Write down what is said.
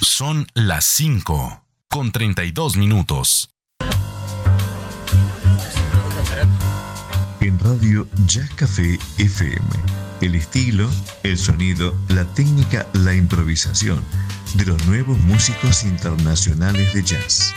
Son las 5:32. En Radio Jazz Café FM, el estilo, el sonido, la técnica, la improvisación de los nuevos músicos internacionales de jazz.